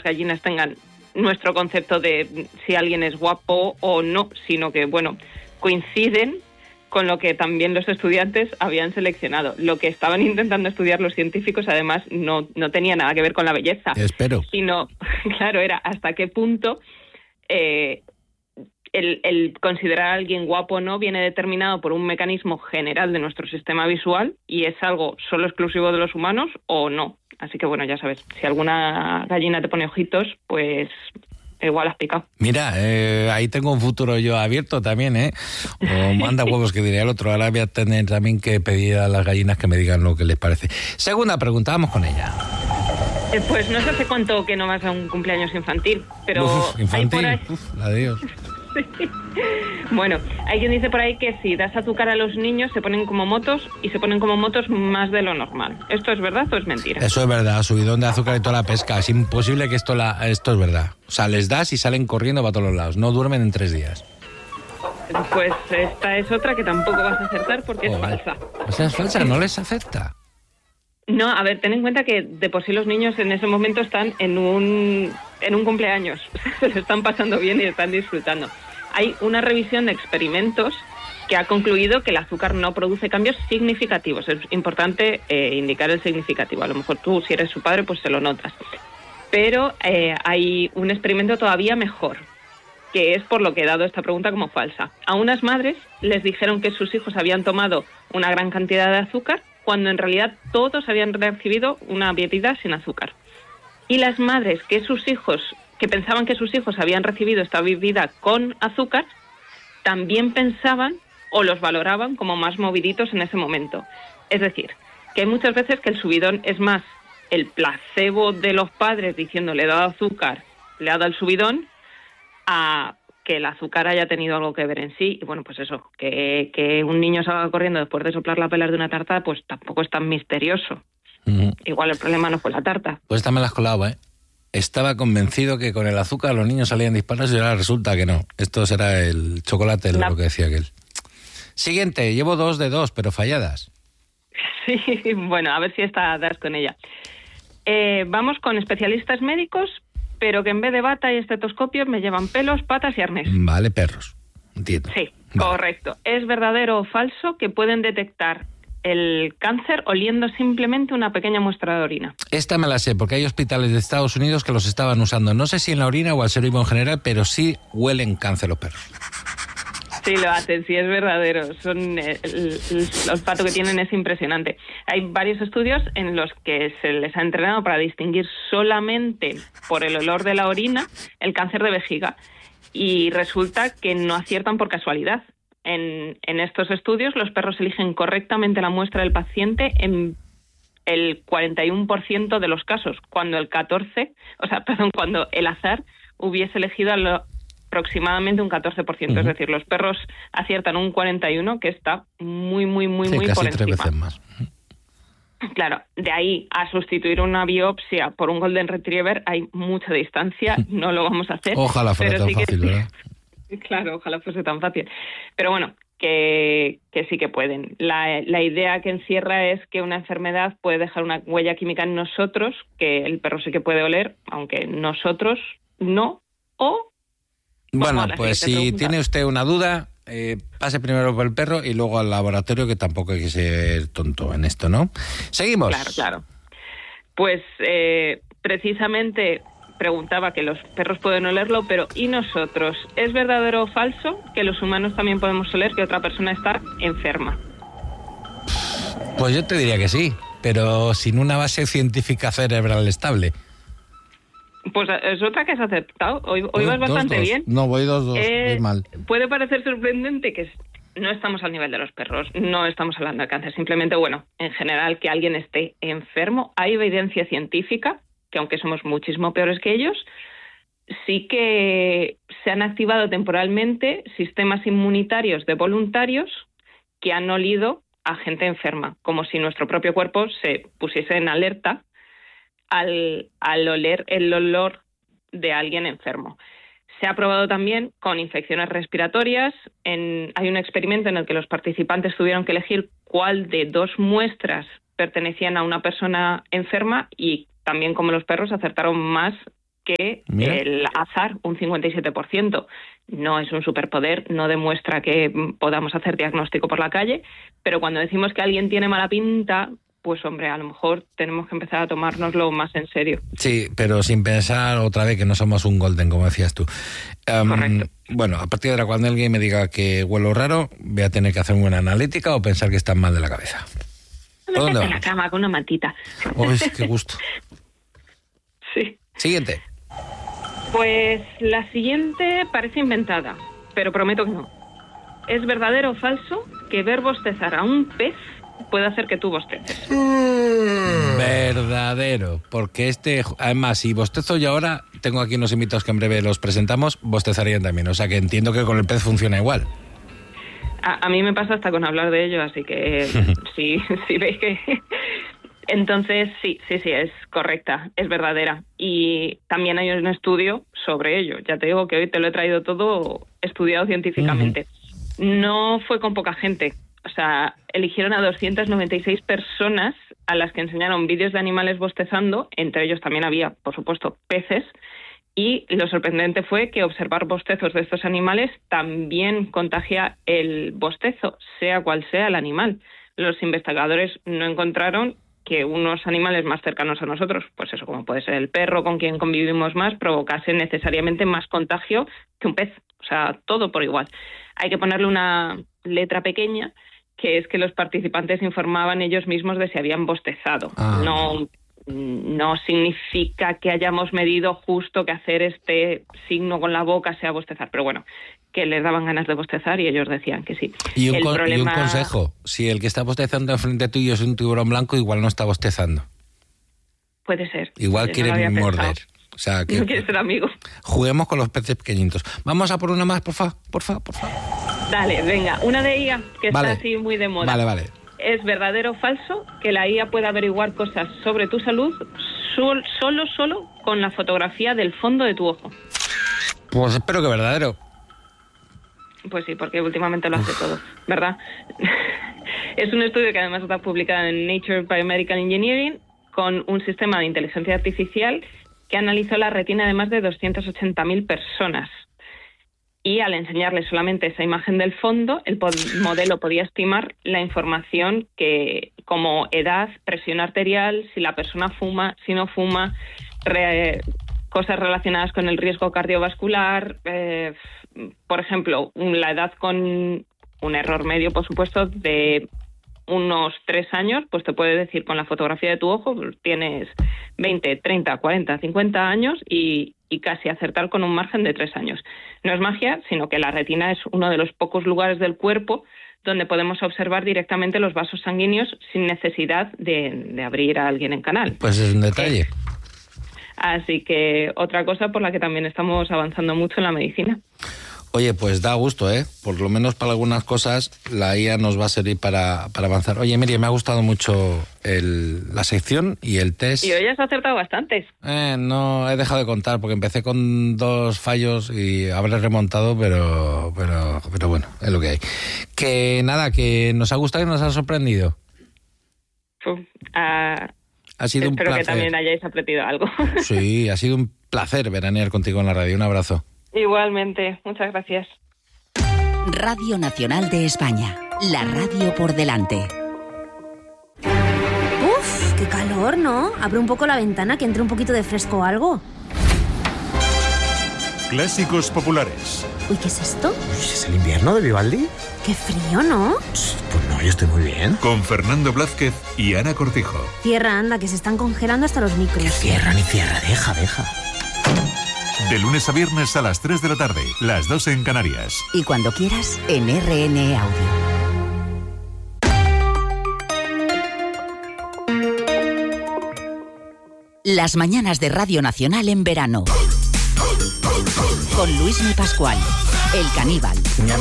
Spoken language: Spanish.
gallinas tengan nuestro concepto de si alguien es guapo o no, sino que, bueno, coinciden con lo que también los estudiantes habían seleccionado. Lo que estaban intentando estudiar los científicos, además, no tenía nada que ver con la belleza. Espero. Sino, claro, era hasta qué punto el considerar a alguien guapo o no viene determinado por un mecanismo general de nuestro sistema visual y es algo solo exclusivo de los humanos o no. Así que, bueno, ya sabes, si alguna gallina te pone ojitos, pues igual has picado. Mira, ahí tengo un futuro yo abierto también, ¿eh? O manda huevos, que diría el otro. Ahora voy a tener también que pedir a las gallinas que me digan lo que les parece. Segunda pregunta, vamos con ella. Pues no sé hace cuánto que no vas a un cumpleaños infantil, pero... Infantil, hay adiós. Bueno, hay quien dice por ahí que si das azúcar a los niños se ponen como motos y se ponen como motos más de lo normal. ¿Esto es verdad o es mentira? Eso es verdad, subidón de azúcar y toda la pesca. Es imposible que esto es verdad. O sea, les das y salen corriendo para todos los lados. No duermen en 3 días. Pues esta es otra que tampoco vas a acertar porque es falsa. O sea, es falsa, no les afecta. No, a ver, ten en cuenta que de por sí los niños en ese momento están en un cumpleaños. Se lo están pasando bien y están disfrutando. Hay una revisión de experimentos que ha concluido que el azúcar no produce cambios significativos. Es importante indicar el significativo. A lo mejor tú, si eres su padre, pues se lo notas. Pero hay un experimento todavía mejor, que es por lo que he dado esta pregunta como falsa. A unas madres les dijeron que sus hijos habían tomado una gran cantidad de azúcar, cuando en realidad todos habían recibido una bebida sin azúcar. Y las madres que pensaban que sus hijos habían recibido esta bebida con azúcar, también pensaban o los valoraban como más moviditos en ese momento. Es decir, que hay muchas veces que el subidón es más el placebo de los padres diciendo le he dado azúcar, le ha dado el subidón, a que el azúcar haya tenido algo que ver en sí. Y bueno, pues eso, que un niño salga corriendo después de soplar la pelas de una tarta, pues tampoco es tan misterioso. Igual el problema no fue la tarta. Pues esta me la has colado, ¿eh? Estaba convencido que con el azúcar los niños salían disparados y ahora resulta que no. Esto será el chocolate, lo que decía aquel. Siguiente, llevo 2 de 2, pero falladas. Sí, bueno, a ver si esta das con ella. Vamos con especialistas médicos, pero que en vez de bata y estetoscopio me llevan pelos, patas y arnés. Vale, perros. Entiendo. Sí, vale. Correcto. ¿Es verdadero o falso que pueden detectar el cáncer oliendo simplemente una pequeña muestra de orina? Esta me la sé, porque hay hospitales de Estados Unidos que los estaban usando. No sé si en la orina o al ser vivo en general, pero sí huelen cáncer los perros. Sí, lo hacen, sí, es verdadero. El olfato que tienen es impresionante. Hay varios estudios en los que se les ha entrenado para distinguir solamente por el olor de la orina el cáncer de vejiga. Y resulta que no aciertan por casualidad. En estos estudios, los perros eligen correctamente la muestra del paciente en el 41% de los casos, cuando cuando el azar hubiese elegido aproximadamente un 14%. Es decir, los perros aciertan un 41%, que está muy casi por encima. 3 veces más. Claro, de ahí a sustituir una biopsia por un Golden Retriever hay mucha distancia, no lo vamos a hacer. Ojalá fuera tan fácil, ¿verdad? Claro, ojalá fuese tan fácil. Pero bueno, que sí que pueden. La idea que encierra es que una enfermedad puede dejar una huella química en nosotros, que el perro sí que puede oler, aunque nosotros no, o... Bueno, pues si tiene usted una duda, pase primero por el perro y luego al laboratorio, que tampoco hay que ser tonto en esto, ¿no? Seguimos. Claro. Pues precisamente preguntaba que los perros pueden olerlo, pero ¿y nosotros? ¿Es verdadero o falso que los humanos también podemos oler que otra persona está enferma? Pues yo te diría que sí, pero sin una base científica cerebral estable. Pues es otra que has aceptado. Hoy vas bastante bien. No, voy 2-2, voy mal. Puede parecer sorprendente que no estamos al nivel de los perros, no estamos hablando de cáncer. Simplemente, en general, que alguien esté enfermo. Hay evidencia científica que, aunque somos muchísimo peores que ellos, sí que se han activado temporalmente sistemas inmunitarios de voluntarios que han olido a gente enferma, como si nuestro propio cuerpo se pusiese en alerta al oler el olor de alguien enfermo. Se ha probado también con infecciones respiratorias. Hay un experimento en el que los participantes tuvieron que elegir cuál de 2 muestras pertenecían a una persona enferma y también, como los perros, acertaron más que el azar, un 57%. No es un superpoder, no demuestra que podamos hacer diagnóstico por la calle, pero cuando decimos que alguien tiene mala pinta, pues hombre, a lo mejor tenemos que empezar a tomárnoslo más en serio. Sí, pero sin pensar otra vez que no somos un golden, como decías tú. Correcto. Bueno, a partir de ahora, cuando alguien me diga que huelo raro, voy a tener que hacer una analítica o pensar que están mal de la cabeza. Métete en la cama con una mantita. ¡Uy, qué gusto! Sí. Siguiente. Pues la siguiente parece inventada, pero prometo que no. ¿Es verdadero o falso que ver bostezar a un pez puede hacer que tú bosteces? Verdadero, porque además, si bostezo yo ahora, tengo aquí unos invitados que en breve los presentamos, bostezarían también, o sea que entiendo que con el pez funciona igual. A mí me pasa hasta con hablar de ello, así que sí veis que... Entonces, sí, es correcta, es verdadera. Y también hay un estudio sobre ello. Ya te digo que hoy te lo he traído todo estudiado científicamente. No fue con poca gente. O sea, eligieron a 296 personas a las que enseñaron vídeos de animales bostezando. Entre ellos también había, por supuesto, peces. Y lo sorprendente fue que observar bostezos de estos animales también contagia el bostezo, sea cual sea el animal. Los investigadores no encontraron que unos animales más cercanos a nosotros, pues eso, como puede ser el perro con quien convivimos más, provocase necesariamente más contagio que un pez. O sea, todo por igual. Hay que ponerle una letra pequeña, que es que los participantes informaban ellos mismos de si habían bostezado. No significa que hayamos medido justo que hacer este signo con la boca sea bostezar, pero bueno, que les daban ganas de bostezar y ellos decían que sí. Y un consejo, si el que está bostezando enfrente tuyo es un tiburón blanco, igual no está bostezando. Puede ser. Igual quieren morder. O sea, que no quieres ser amigo. Juguemos con los peces pequeñitos. Vamos a por una más, por favor. Dale, venga, una de IA que está así muy de moda. Vale. ¿Es verdadero o falso que la IA pueda averiguar cosas sobre tu salud solo con la fotografía del fondo de tu ojo? Pues espero que verdadero. Pues sí, porque últimamente lo hace todo, ¿verdad? Es un estudio que además está publicado en Nature Biomedical Engineering con un sistema de inteligencia artificial que analizó la retina de más de 280.000 personas. Y al enseñarle solamente esa imagen del fondo, el modelo podía estimar la información que, como edad, presión arterial, si la persona fuma, si no fuma, cosas relacionadas con el riesgo cardiovascular, por ejemplo, la edad con un error medio, por supuesto, de unos 3 años, pues te puede decir con la fotografía de tu ojo, tienes 20, 30, 40, 50 años y casi acertar con un margen de 3 años. No es magia, sino que la retina es uno de los pocos lugares del cuerpo donde podemos observar directamente los vasos sanguíneos sin necesidad de abrir a alguien en canal. Pues es un detalle. Así que otra cosa por la que también estamos avanzando mucho en la medicina. Oye, pues da gusto, ¿eh? Por lo menos para algunas cosas la IA nos va a servir para avanzar. Oye, Miriam, me ha gustado mucho la sección y el test. Y hoy has acertado bastantes. No, he dejado de contar porque empecé con 2 fallos y habré remontado, pero bueno, es lo que hay. Que nada, que nos ha gustado y nos ha sorprendido. Ha sido un placer. Espero que también hayáis aprendido algo. Sí, ha sido un placer veranear contigo en la radio. Un abrazo. Igualmente, muchas gracias. Radio Nacional de España, la radio por delante. Uf, qué calor, ¿no? Abre un poco la ventana que entre un poquito de fresco o algo. Clásicos populares. Uy, ¿qué es esto? ¿Es el invierno de Vivaldi? Qué frío, ¿no? Pues no, yo estoy muy bien. Con Fernando Blázquez y Ana Cortijo. Cierra, anda, que se están congelando hasta los micros. Que cierra ni cierra, deja. De lunes a viernes a las 3 de la tarde, las 2 en Canarias. Y cuando quieras, en RN Audio. Las mañanas de Radio Nacional en verano. Con Luismi Pascual, El Caníbal.